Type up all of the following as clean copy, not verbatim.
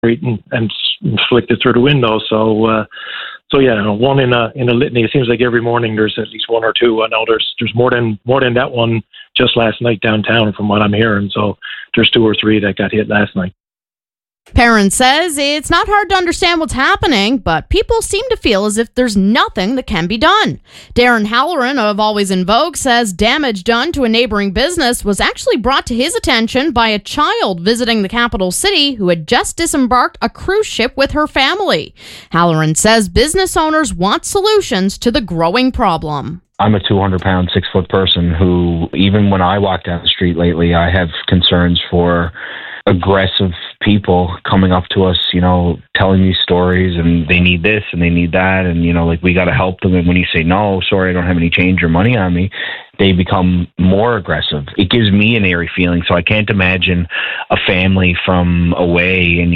and flicked it through the window. So yeah, one in a litany. It seems like every morning there's at least one or two. I know there's more than that one just last night downtown, from what I'm hearing. So there's 2 or 3 that got hit last night. Perrin says it's not hard to understand what's happening, but people seem to feel as if there's nothing that can be done. Darren Halloran of Always in Vogue says damage done to a neighboring business was actually brought to his attention by a child visiting the capital city who had just disembarked a cruise ship with her family. Halloran says business owners want solutions to the growing problem. I'm a 200-pound, 6-foot person who, even when I walk down the street lately, I have concerns for aggressive people coming up to us, telling me stories, and they need this and they need that, and we got to help them. And when you say no, sorry, I don't have any change or money on me, they become more aggressive. It gives me an eerie feeling. So I can't imagine a family from away, and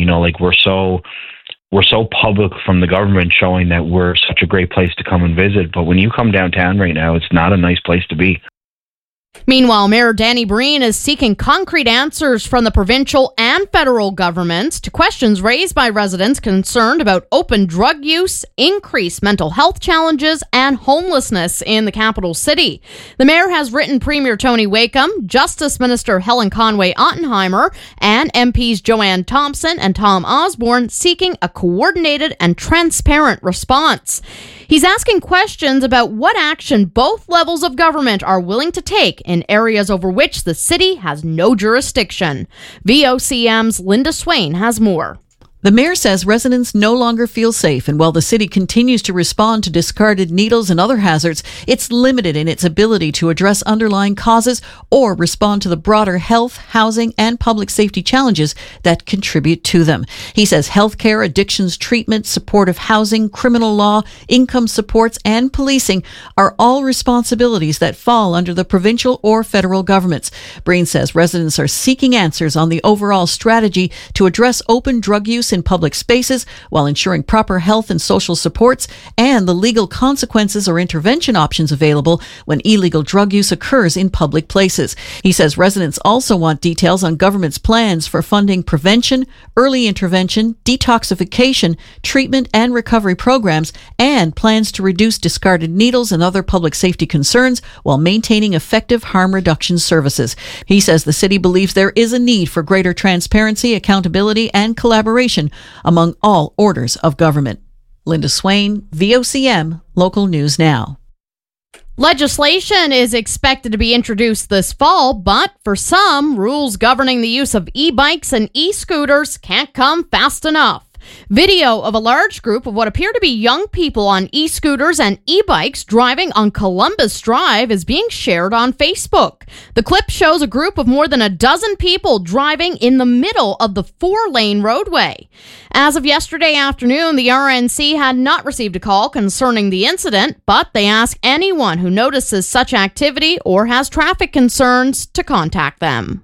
we're so public from the government showing that we're such a great place to come and visit. But when you come downtown right now, it's not a nice place to be. Meanwhile, Mayor Danny Breen is seeking concrete answers from the provincial and federal governments to questions raised by residents concerned about open drug use, increased mental health challenges, and homelessness in the capital city. The mayor has written Premier Tony Wakeham, Justice Minister Helen Conway-Ottenheimer, and MPs Joanne Thompson and Tom Osborne seeking a coordinated and transparent response. He's asking questions about what action both levels of government are willing to take in areas over which the city has no jurisdiction. VOCM's Linda Swain has more. The mayor says residents no longer feel safe, and while the city continues to respond to discarded needles and other hazards, it's limited in its ability to address underlying causes or respond to the broader health, housing, and public safety challenges that contribute to them. He says healthcare, addictions treatment, supportive housing, criminal law, income supports, and policing are all responsibilities that fall under the provincial or federal governments. Breen says residents are seeking answers on the overall strategy to address open drug use in public spaces while ensuring proper health and social supports and the legal consequences or intervention options available when illegal drug use occurs in public places. He says residents also want details on government's plans for funding prevention, early intervention, detoxification, treatment and recovery programs, and plans to reduce discarded needles and other public safety concerns while maintaining effective harm reduction services. He says the city believes there is a need for greater transparency, accountability, and collaboration among all orders of government. Linda Swain, VOCM, Local News Now. Legislation is expected to be introduced this fall, but for some, rules governing the use of e-bikes and e-scooters can't come fast enough. Video of a large group of what appear to be young people on e-scooters and e-bikes driving on Columbus Drive is being shared on Facebook. The clip shows a group of more than a dozen people driving in the middle of the 4-lane roadway. As of yesterday afternoon, the RNC had not received a call concerning the incident, but they ask anyone who notices such activity or has traffic concerns to contact them.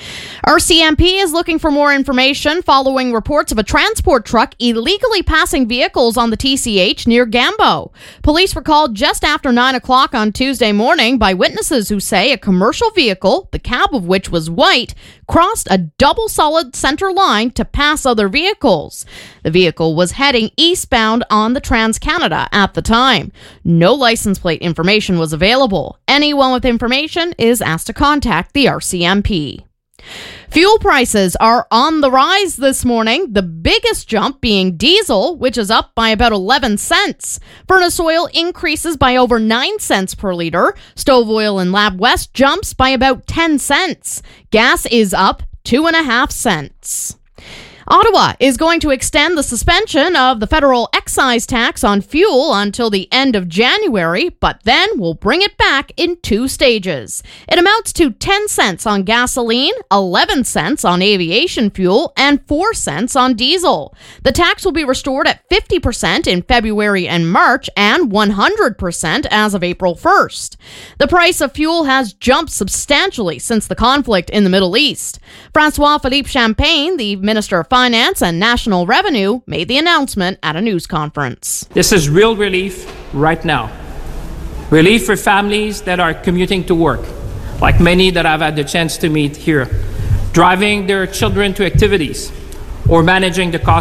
RCMP is looking for more information following reports of a transport truck illegally passing vehicles on the TCH near Gambo. Police were called just after 9 o'clock on Tuesday morning by witnesses who say a commercial vehicle, the cab of which was white, crossed a double solid center line to pass other vehicles. The vehicle was heading eastbound on the Trans-Canada at the time. No license plate information was available. Anyone with information is asked to contact the RCMP. Fuel prices are on the rise this morning, the biggest jump being diesel, which is up by about 11 cents. Furnace oil increases by over 9 cents per liter. Stove oil in Lab West jumps by about 10 cents. Gas is up 2.5 cents. Ottawa is going to extend the suspension of the federal excise tax on fuel until the end of January, but then will bring it back in 2 stages. It amounts to 10 cents on gasoline, 11 cents on aviation fuel, and 4 cents on diesel. The tax will be restored at 50% in February and March and 100% as of April 1st. The price of fuel has jumped substantially since the conflict in the Middle East. François-Philippe Champagne, the Minister of Finance and National Revenue, made the announcement at a news conference. This is real relief right now. Relief for families that are commuting to work, like many that I've had the chance to meet here, driving their children to activities, or managing the cost